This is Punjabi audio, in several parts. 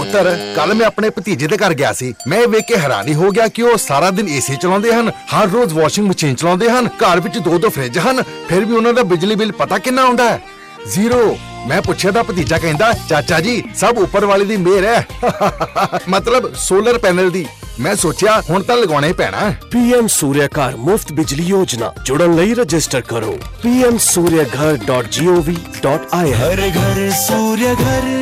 ਪੁੱਤਰ ਕੱਲ ਮੈਂ ਆਪਣੇ ਭਤੀਜੇ ਦੇ ਘਰ ਗਿਆ ਸੀ। ਮੈਂ ਵੇਖ ਕੇ ਹੈਰਾਨੀ ਹੋ ਗਿਆ ਕਿ ਉਹ ਸਾਰਾ ਦਿਨ ਏਸੀ ਚਲਾਉਂਦੇ ਹਨ, ਹਰ ਰੋਜ਼ ਵਾਸ਼ਿੰਗ ਮਸ਼ੀਨ ਚਲਾਉਂਦੇ ਹਨ, ਘਰ ਵਿੱਚ 2-2 ਫਰਿੱਜ ਹਨ, ਫਿਰ ਵੀ ਉਹਨਾਂ ਦਾ ਬਿਜਲੀ ਬਿੱਲ ਪਤਾ ਕਿੰਨਾ ਆਉਂਦਾ ਹੈ? 0। ਮੈਂ ਪੁੱਛਿਆ ਤਾਂ ਭਤੀਜਾ ਕਹਿੰਦਾ, ਚਾਚਾ ਜੀ ਸਭ ਉੱਪਰ ਵਾਲੇ ਦੀ ਮਿਹਰ ਹੈ। ਮਤਲਬ ਸੋਲਰ ਪੈਨਲ ਦੀ। ਮੈਂ ਸੋਚਿਆ ਹੁਣ ਤਾਂ ਲਗਾਉਣਾ ਹੀ ਪੈਣਾ। PM सूर्य घर मुफ्त बिजली योजना जुड़न लई रजिस्टर करो pmsuryaghar.gov.in। हर घर सूर्य घर।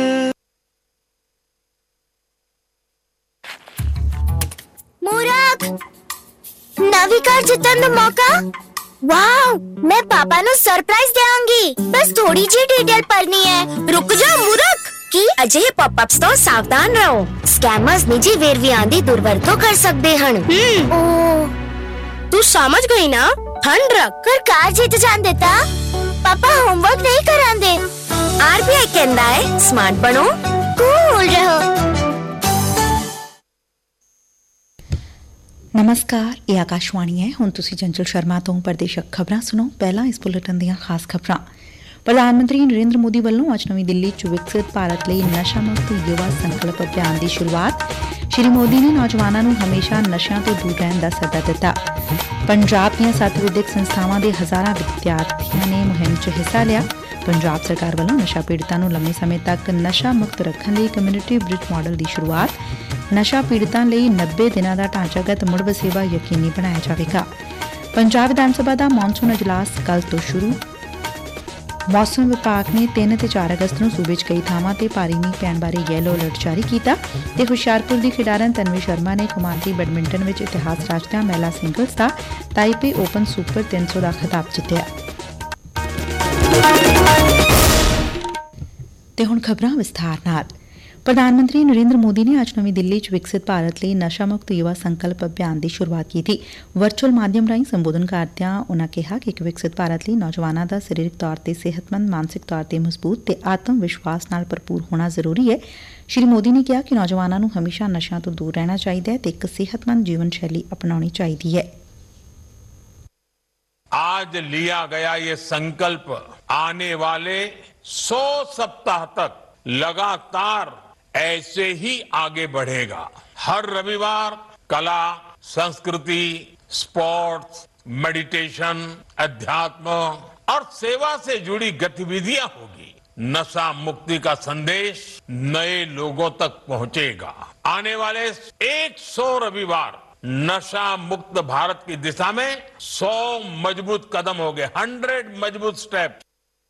मूरख नवी कार जितन दा मौका। वाओ, मैं पापा नु सरप्राइज देंगी। बस थोड़ी जी डिटेल भरनी है। रुक जा मूरख। की अजਿਹੇ पॉपअप्स तो सावधान रहो। स्कैमर्स निजी वेरवियां दी दुर्वरतों कर सकते हैं। ओ, तू समझ गई ना? ठंड रख कर कार जीत जान देता। पापा होमवर्क नहीं करांदे। RBI कहता है स्मार्ट बनो, कूल रहो। नमस्कार, ये आकाशवाणी है। हुण तुसीं चंचल शर्मा तो प्रदेशक खबरां सुनो। पहला इस बुलेटिन दीआं खास खबरां। प्रधानमंत्री नरेंद्र मोदी ਵੱਲੋਂ ਅੱਜ ਨਵੀਂ ਦਿੱਲੀ 'ਚ ਵਿਕਸਿਤ ਭਾਰਤ ਲਈ ਨਸ਼ਾ ਮੁਕਤ ਯੁਵਾ ਸੰਕਲਪ ਅਭਿਆਨ ਦੀ ਸ਼ੁਰੂਆਤ। ਸ਼੍ਰੀ ਮੋਦੀ ਨੇ ਨੌਜਵਾਨਾਂ ਨੂੰ ਹਮੇਸ਼ਾ ਨਸ਼ਿਆਂ ਤੋਂ ਦੂਰ ਰਹਿਣ ਦਾ ਸੱਦਾ ਦਿੱਤਾ। ਪੰਜਾਬ ਦੀਆਂ 7 ਵਿਦਿਅਕ ਸੰਸਥਾਵਾਂ ਦੇ ਹਜ਼ਾਰਾਂ ਵਿਦਿਆਰਥੀਆਂ ਨੇ ਮੁਹਿੰਮ 'ਚ ਹਿੱਸਾ ਲਿਆ। ਪੰਜਾਬ ਸਰਕਾਰ ਵੱਲੋਂ ਨਸ਼ਾ ਪੀੜਤਾਂ ਨੂੰ ਲੰਮੇ ਸਮੇਂ ਤੱਕ ਨਸ਼ਾ ਮੁਕਤ ਰੱਖਣ ਲਈ ਕਮਿਊਨਿਟੀ ਬ੍ਰਿਜ ਮਾਡਲ ਦੀ ਸ਼ੁਰੂਆਤ। ਨਸ਼ਾ ਪੀੜਤਾਂ ਲਈ 90 ਦਿਨਾਂ ਦਾ ਢਾਂਚਾਗਤ ਮੁੜ ਵਸੇਬਾ ਯਕੀਨੀ ਬਣਾਇਆ ਜਾਵੇਗਾ। ਪੰਜਾਬ ਵਿਧਾਨ ਸਭਾ ਦਾ ਮੌਨਸੂਨ ਅਜਲਾਸ ਕੱਲ੍ਹ ਤੋਂ ਸ਼ੁਰੂ। ਮੌਸਮ ਵਿਭਾਗ ਨੇ 3 ਤੇ 4 ਅਗਸਤ ਨੂੰ ਸੂਬੇ 'ਚ ਕਈ ਥਾਵਾਂ ਤੇ ਭਾਰੀ ਮੀਂਹ ਪੈਣ ਬਾਰੇ ਯੈਲੋ ਅਲਰਟ ਜਾਰੀ ਕੀਤਾ ਤੇ ਹੁਸ਼ਿਆਰਪੁਰ ਦੀ ਖਿਡਾਰਨ ਤਨਵੀ ਸ਼ਰਮਾ ਨੇ ਕੌਮਾਂਤਰੀ ਬੈਡਮਿੰਟਨ ਵਿੱਚ ਇਤਿਹਾਸ ਰਚਦਿਆਂ ਮਹਿਲਾ ਸਿੰਗਲਜ਼ ਦਾ ਤਾਈਪੇ ਓਪਨ ਸੁਪਰ 300 ਦਾ ਖਿਤਾਬ ਜਿੱਤਿਆ। ਤੇ ਹੁਣ ਖਬਰਾਂ ਵਿਸਥਾਰ ਨਾਲ। ਪ੍ਰਧਾਨ ਮੰਤਰੀ ਨਰਿੰਦਰ ਮੋਦੀ ਨੇ ਅੱਜ ਨਵੀਂ ਦਿੱਲੀ 'ਚ ਵਿਕਸਿਤ ਭਾਰਤ ਲਈ ਨਸ਼ਾ ਮੁਕਤ ਯੁਵਾ ਸੰਕਲਪ ਅਭਿਆਨ ਦੀ ਸ਼ੁਰੂਆਤ ਕੀਤੀ। ਵਰਚੁਅਲ ਮਾਧਿਅਮ ਰਾਹੀਂ ਸੰਬੋਧਨ ਕਰਦਿਆਂ ਉਨ੍ਹਾਂ ਕਿਹਾ ਕਿ ਇੱਕ ਵਿਕਸਿਤ ਭਾਰਤ ਲਈ ਨੌਜਵਾਨਾਂ ਦਾ ਸਰੀਰਕ ਤੌਰ ਤੇ ਸਿਹਤਮੰਦ, ਮਾਨਸਿਕ ਤੌਰ ਤੇ ਮਜ਼ਬੂਤ ਤੇ ਆਤਮ ਵਿਸ਼ਵਾਸ ਨਾਲ ਭਰਪੂਰ ਹੋਣਾ ਜ਼ਰੂਰੀ ਹੈ। ਸ਼੍ਰੀ ਮੋਦੀ ਨੇ ਕਿਹਾ ਕਿ ਨੌਜਵਾਨਾਂ ਨੂੰ ਹਮੇਸ਼ਾ ਨਸ਼ਿਆਂ ਤੋਂ ਦੂਰ ਰਹਿਣਾ ਚਾਹੀਦਾ ਹੈ ਤੇ ਇੱਕ ਸਿਹਤਮੰਦ ਜੀਵਨ ਸ਼ੈਲੀ ਅਪਣਾਉਣੀ ਚਾਹੀਦੀ ਹੈ। आज लिया गया ये संकल्प आने वाले 100 सप्ताह तक लगातार ऐसे ही आगे बढ़ेगा। हर रविवार कला, संस्कृति, स्पोर्ट्स, मेडिटेशन, अध्यात्म और सेवा से जुड़ी गतिविधियां होगी। नशा मुक्ति का संदेश नए लोगों तक पहुंचेगा। आने वाले 100 रविवार नशा मुक्त भारत की दिशा में 100 मजबूत कदम हो गए। 100 मजबूत स्टेप।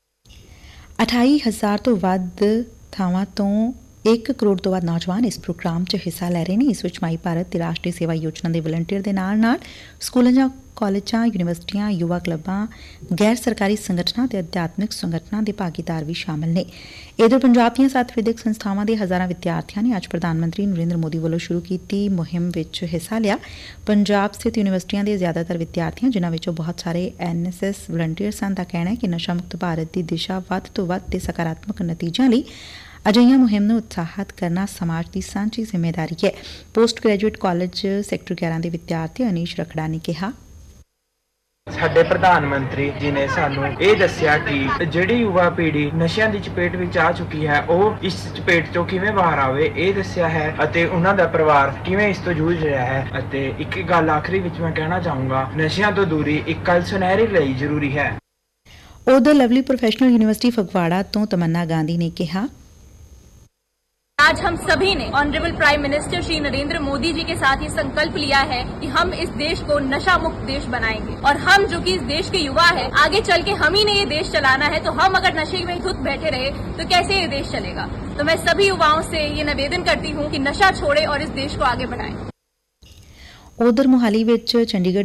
28,000 ਤੋਂ ਵੱਧ ਥਾਵਾਂ ਤੋਂ 1 ਕਰੋੜ ਤੋਂ ਵੱਧ ਨੌਜਵਾਨ ਇਸ ਪ੍ਰੋਗਰਾਮ 'ਚ ਹਿੱਸਾ ਲੈ ਰਹੇ ਨੇ। ਇਸ ਵਿੱਚ ਮਾਈ ਭਾਰਤ ਤੇ ਰਾਸ਼ਟਰੀ ਸੇਵਾ ਯੋਜਨਾ ਦੇ ਵਲੰਟੀਅਰ ਦੇ ਨਾਲ ਸਕੂਲਾਂ ਜਾਂ ਕਾਲਜਾਂ, ਯੂਨੀਵਰਸਿਟੀਆਂ, ਯੁਵਾ ਕਲੱਬਾਂ, ਗੈਰ ਸਰਕਾਰੀ ਸੰਗਠਨਾਂ ਤੇ ਅਧਿਆਤਮਿਕ ਸੰਗਠਨਾਂ ਦੇ ਭਾਗੀਦਾਰ ਵੀ ਸ਼ਾਮਲ ਨੇ। ਇਧਰ ਪੰਜਾਬ ਦੀਆਂ 7 ਵਿਦਿਅਕ ਸੰਸਥਾਵਾਂ ਦੇ ਹਜ਼ਾਰਾਂ ਵਿਦਿਆਰਥੀਆਂ ਨੇ ਅੱਜ ਪ੍ਰਧਾਨ ਮੰਤਰੀ ਨਰਿੰਦਰ ਮੋਦੀ ਵੱਲੋਂ ਸ਼ੁਰੂ ਕੀਤੀ ਮੁਹਿੰਮ ਵਿੱਚ ਹਿੱਸਾ ਲਿਆ। ਪੰਜਾਬ ਸਥਿਤ ਯੂਨੀਵਰਸਿਟੀਆਂ ਦੇ ਜ਼ਿਆਦਾਤਰ ਵਿਦਿਆਰਥੀਆਂ, ਜਿਨ੍ਹਾਂ ਵਿੱਚੋਂ ਬਹੁਤ ਸਾਰੇ NSS ਵਲੰਟੀਅਰ ਸਨ, ਦਾ ਕਹਿਣਾ ਹੈ ਕਿ ਨਸ਼ਾ ਮੁਕਤ ਭਾਰਤ ਦੀ ਦਿਸ਼ਾ ਵੱਧ ਤੋਂ ਵੱਧ ਤੇ ਸਕਾਰਾਤਮਕ ਨਤੀਜਿਆਂ ਲਈ ਅਜਿਹੀਆਂ ਮੁਹਿੰਮ ਨੂੰ ਉਤਸ਼ਾਹਿਤ ਕਰਨਾ ਸਮਾਜ ਦੀ ਸਾਂਝੀ ਜ਼ਿੰਮੇਵਾਰੀ ਹੈ। ਪੋਸਟ ਗ੍ਰੈਜੂਏਟ ਕਾਲਜ ਸੈਕਟਰ 11 ਦੇ ਵਿਦਿਆਰਥੀ ਅਨੀਸ਼ ਰਖੜਾ ਨੇ ਕਿਹਾ, ਸਾਡੇ ਪ੍ਰਧਾਨ ਮੰਤਰੀ ਜੀ ਨੇ ਸਾਨੂੰ ਇਹ ਦੱਸਿਆ ਕਿ ਜਿਹੜੀ ਯੁਵਾ ਪੀੜ੍ਹੀ ਨਸ਼ਿਆਂ ਦੀ ਚਪੇਟ ਵਿੱਚ ਆ ਚੁੱਕੀ ਹੈ, ਉਹ ਇਸ ਚਪੇਟ ਤੋਂ ਕਿਵੇਂ ਬਾਹਰ ਆਵੇ ਇਹ ਦੱਸਿਆ ਹੈ ਅਤੇ ਉਹਨਾਂ ਦਾ ਪਰਿਵਾਰ ਕਿਵੇਂ ਇਸ ਤੋਂ ਜੂਝ ਰਿਹਾ ਹੈ। ਅਤੇ ਇੱਕ ਗੱਲ ਆਖਰੀ ਵਿੱਚ ਮੈਂ ਕਹਿਣਾ ਚਾਹੂੰਗਾ, ਨਸ਼ਿਆਂ ਤੋਂ ਦੂਰੀ ਇੱਕ ਕੱਲ ਸੁਨਹਿਰੀ ਲਈ ਜ਼ਰੂਰੀ ਹੈ। ਉਧਰ ਲਵਲੀ ਪ੍ਰੋਫੈਸ਼ਨਲ ਯੂਨੀਵਰਸਿਟੀ ਫਗਵਾੜਾ ਤੋਂ ਤਮੰਨਾ ਗਾਂਧੀ ਨੇ ਕਿਹਾ, आज हम सभी ने honourable prime minister Shri Narendra Modi ji के साथ ये संकल्प लिया है कि हम इस देश को नशा मुक्त देश बनाएंगे और हम जो कि इस देश के युवा है, आगे चल के हम ही ने ये देश चलाना है। तो हम अगर नशे में धुत बैठे रहे तो कैसे ये देश चलेगा। तो मैं सभी युवाओं से ये निवेदन करती हूँ कि नशा छोड़े और इस देश को आगे बढ़ाएं। ਉਧਰ ਮੁਹਾਲੀ ਵਿੱਚ ਚੰਡੀਗੜ੍ਹ